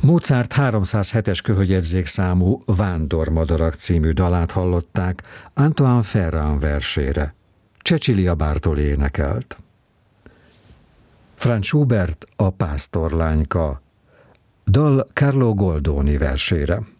Mozart 307-es köhögyedzékszámú Vándormadarak című dalát hallották Antoine Ferrand versére. Cecilia Bartoli énekelt. Franz Schubert a Pásztorlányka, dal Carlo Goldoni versére.